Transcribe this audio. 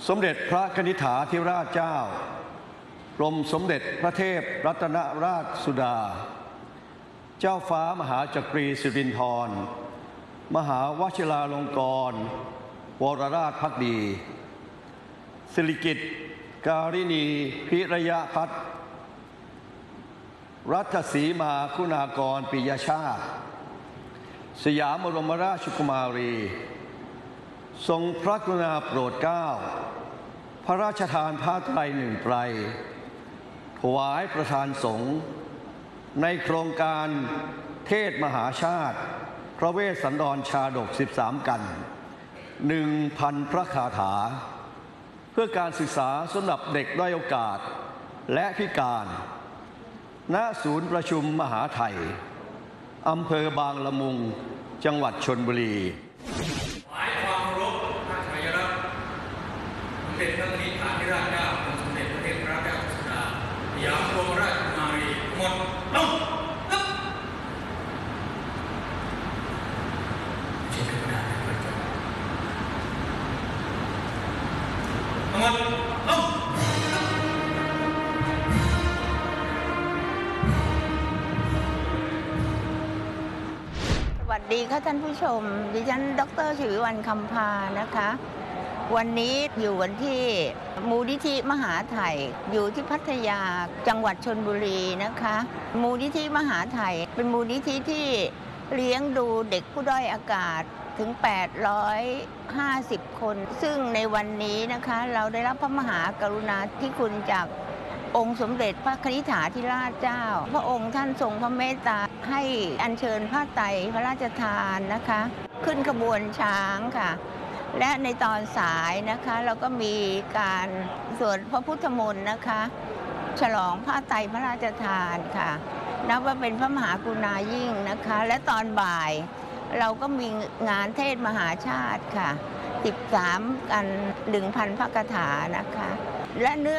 สมเด็จพระกนิษฐาธิราชเจ้ากรมสมเด็จพระเทพรัตนราชสุดาเจ้าฟ้ามหาจักรีสิรินธรมหาวชิราลงกรณ์วรราชภักดีสิริกิติ์การิณีพิระยะพัฒน์รัตศรีมาคุณากรปิยชาติสยามบรมราชกุมารีทรงพระกรุณาโปรดเกล้าพระราชทานผ้าไตรหนึ่งไตรถวายประธานสงฆ์ในโครงการเทศมหาชาติพระเวสสันดรชาดก13 กัน 1,000 พระคาถาเพื่อการศึกษาสำหรับเด็กด้อยโอกาสและพิการณศูนย์ประชุมมหาไทยอำเภอบางละมุงจังหวัดชลบุรีหมายความเคารพพระชัยรัตน์สมเด็จพระนิธิฐาธิราชเจ้ากรมสมเด็จพระเทพรัตนราชสุดาสยามบรมราชกุมารีหมดลงเช็คกระดาษให้ด้วยหมดลงสวัสดีค่ะท่านผู้ชมดิฉันดร.ชวิวรรณคำพานะคะวันนี้อยู่กันที่มูลนิธิมหาไทยอยู่ที่พัทยาจังหวัดชลบุรีนะคะมูลนิธิมหาไทยเป็นมูลนิธิที่เลี้ยงดูเด็กผู้ด้อยอากาศถึง850 คนซึ่งในวันนี้นะคะเราได้รับพระมหากรุณาธิคุณจากองค์สมเด็จพระกนิษฐาธิราชเจ้าพระองค์ท่านทรงพระเมตตาให้อัญเชิญผ้าไตรพระราชทานนะคะขึ้นขบวนช้างค่ะและในตอนสายนะคะเราก็มีการสวดพระพุทธมนต์นะคะฉลองผ้าไตรพระราชทานค่ะนับว่าเป็นพระมหากรุณายิ่งนะคะและตอนบ่ายเราก็มีงานเทศมหาชาติค่ะ13 กัน 1,000 พระคาถานะคะและเนื่อง